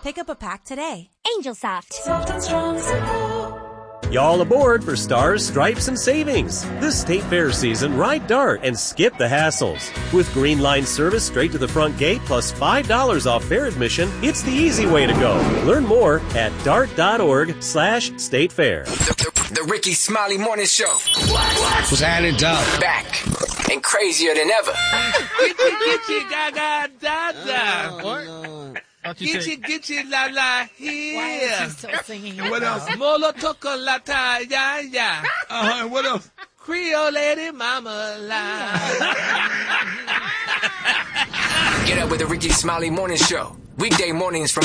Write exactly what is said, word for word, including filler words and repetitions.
Pick up a pack today. Angel Soft. Soft and strong, simple. Y'all aboard for Stars, Stripes, and Savings. This State Fair season, ride Dart and skip the hassles. With Green Line service straight to the front gate plus five dollars off fair admission, it's the easy way to go. Learn more at dart.org slash state fair. The, the, the Ricky Smiley Morning Show. What? What's added up? Back and crazier than ever. Gitchy, gitchy, gaga, da, da. Oh, no. Gitchy, gitchy, la, la, here. Why is he still singing? And what else? Molo, toco, la, ta, ya, ya. Uh-huh, and what else? Creole lady, mama, la. Get up with the Ricky Smiley Morning Show. Weekday mornings from